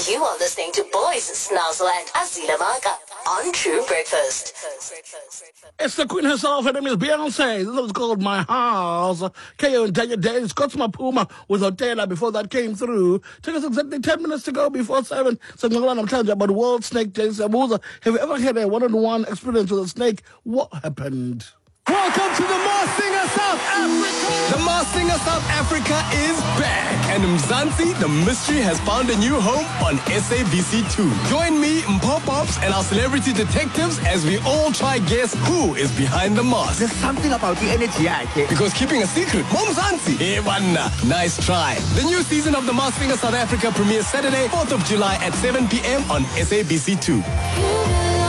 You are listening to Boys Snazzle and Azila Maka on True Breakfast. It's the queen herself. Her name is Beyonce. This is called My House. KO and Tanya Day. Scott Puma with Otela before that came through. Took us exactly 10 minutes to go before 7. So I'm telling you about World Snake Day. Have you ever had a one-on-one experience with a snake? What happened? Welcome to the Masked Singer South Africa! The Masked Singer South Africa is back! And Mzansi, the mystery, has found a new home on SABC2. Join me, Mpo Pops, and our celebrity detectives as we all try guess who is behind the mask. There's something about the energy, okay? Because keeping a secret, Mzansi. Hey, wanna. Nice try. The new season of the Masked Singer South Africa premieres Saturday, 4th of July at 7 p.m. on SABC2.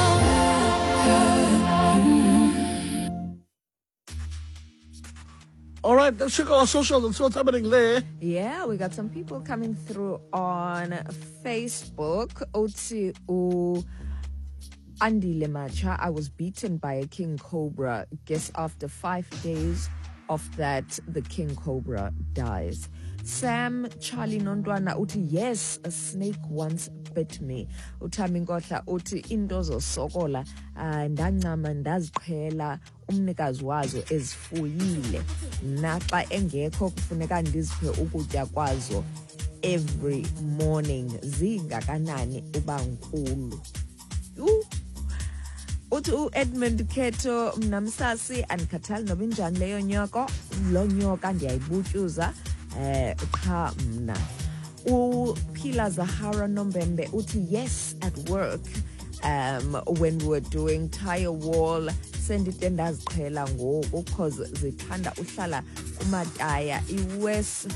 All right, let's check our socials and see what's happening there. Yeah, we got some people coming through on Facebook. Otsi Andy Lemacha, I was beaten by a king cobra. Guess after 5 days of that, the king cobra dies. Sam Charlie Nondwana uti, yes, a snake once bit me. Utamingotla uti indozo sokola ndancama ndaziqhela umnikazi wazo ezifuyile. Naxa engekho kufuneka ndiziphe ukutya kwazo every morning. Zingakanani ubankulu. Uthi Edmund Keto mnamsasi andikhathali noba injani leyo nyoko. Lo nyoka ndiyayibutyuza. Qha mna. Pila Zahara Nombembe uti, yes, at work when we were doing tire wall sendite ndaziqhela ngoku because zithanda uhlala kumataya iwest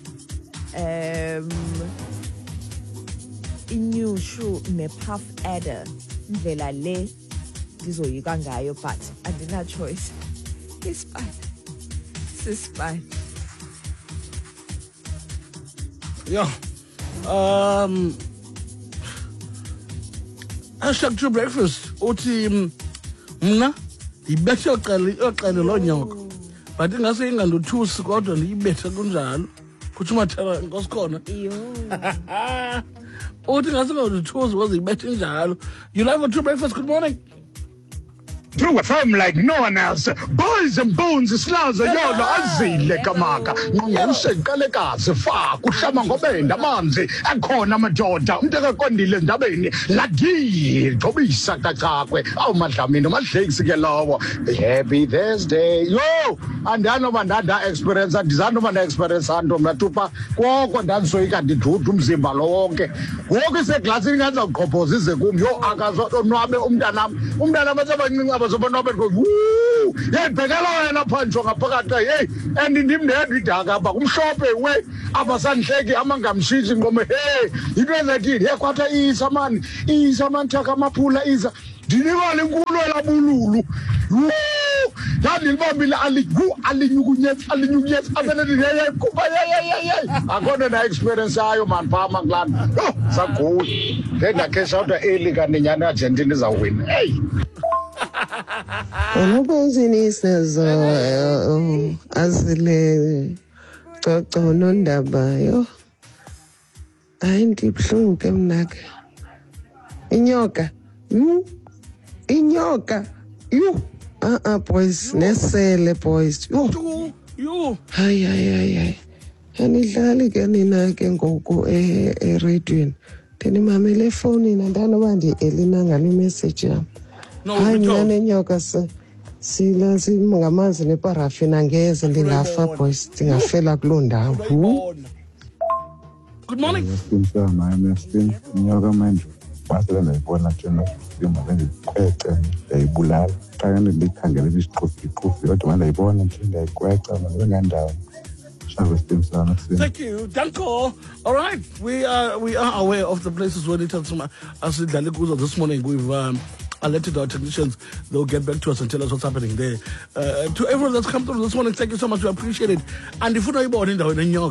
inyushu nepuff adder ndlela le ndizoyika ngayo but andina choice. Sispine. Yeah. Hashtag True Breakfast. Uti mna ibethe oqele lo nyoko. But ingase ingandothusi kodwa ndiyibethe kunjalo. Kuthi umathela inkosi khona. Uthi ingase ingandothusi because ibethe njalo. You live on True Breakfast. Good morning. True FM like no one else. Boys and bones, slaza yona azile kamaka. Ngushenkalekazi fa kuhlama ngobenda manzi ekhona amadoda umntaka kondile ndabeni lagi thobisa kacakwe awumadlamini umadlekisi ke lawo. Happy Thursday. Yo, andano bandada experience andizano banda experience ando mnatupa koko ndandisoyika ndidudu umzimba lo wonke. Wonke seglasini ngaza uqhophoza ize kum yo akazonwabe umntanami. Umntanami abancinci abazobona go woo hey bhekela wena phanjwa ngaphakathi hey and ndimndedwa idaka apha kumhlophe we abasanhleki amangamshiji ngome hey into ezathini hey kwatha isa man thaka amaphula isa ndinikala inkulu elabululu ndandilibambile alinyukunyetsa abenedi hey kuba hey akona na experience ayo man phama kulana sagoli ndakesha out early kaninyana Argentina izawina hey Unobuzinisezo azile coco nondaba yo hayi ndibhlungu ke mnake inyoka boys nesele boys you hayi anidlali ke nina ke ngoku eradweni ndinimamele efonini andanoba ndi-elina ngale message yam. Hayi mina nenyoka sila singamanzi neparafini angeze ndingafa boys ndingafela kuloo ndawo. Good morning. Nyoka manje wasela ndayibona njena ndimabendiqweqe ndayibulala xa ndikhangele isiqofi kodwa mandayibona nje ndayikweca mandengandawo. Thank you, Danko. All right, we are aware of the places where it as this morning. We've alerted our technicians. They'll get back to us and tell us what's happening there. To everyone that's come through this morning, thank you so much. We appreciate it. And if you know about it,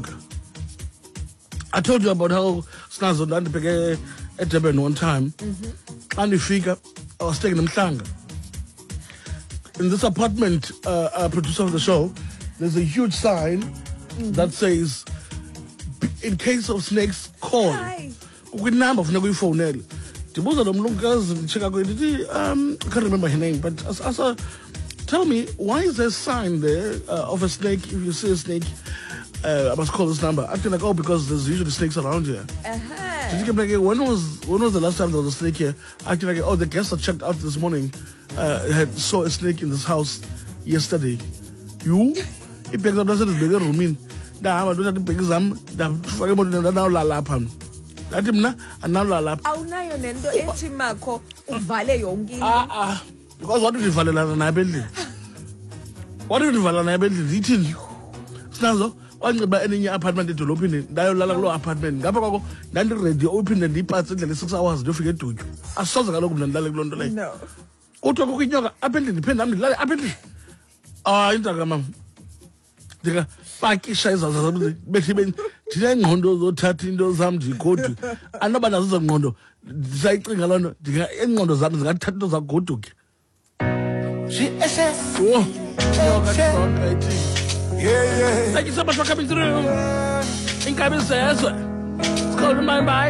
I told you about how Snazo Landipeke at Durban one time. And if I was taking them Mhlanga. In this apartment, producer of the show, there's a huge sign that says, in case of snakes, call. kwinamba funeka uyifonele ndibuza lo mlungukazi ndicheka kwenye I can't remember her name, but Asa, tell me, why is there a sign there of a snake? If you see a snake, I must call this number. Acting like, oh, because there's usually snakes around here. Did you get back? When was the last time there was a snake here? Acting like, oh, the guests I checked out this morning saw a snake in this house yesterday. You? It picked up the bigger room in. Now I don't pick them. Now la lapam. That him na and now la lap. Awunayo nento ethi makho uvale yonke. Because what did you value na building? What did you value na building? Eating. Snazo. Wanxiba enye apartment edolopini ndayolala kulo apartment ngapha kwako ndandiready open ndiphathe endlela 6 hours ndiyofika edutyu asoze kaloku mna ndilale kulo nto leyo no uthiwa kukho inyoka apha endlini ndiphinde ndilale apha endlini intaka mama ndingapakisha izaza zam bethi ndinengqondo zothatha into zam ndigodu anoba nazo zo ngqondo ndisayicinga loo nto iingqondo zam zingathatha into zagoduke Yeah. Thank you so much for coming through. Inkabi Sezwe. It's called Bye Bye.